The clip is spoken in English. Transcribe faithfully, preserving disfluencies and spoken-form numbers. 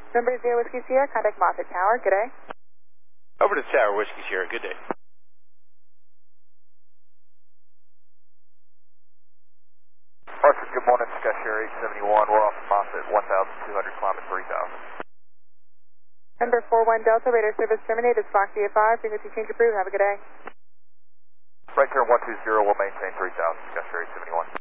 Number zero Whiskey Sierra, contact Moffett Tower. Good day. Over to Tower, Whiskey Sierra. Good day. Arthur, good morning. Sky Sierra eight seventy-one. We're off Moffett, one thousand two hundred, climbing three thousand. Number four one Delta, radar service terminated. Fox V F I, frequency change approved. Have a good day. Right turn one two zero, we'll maintain three thousand. Sky Sierra eight seventy-one.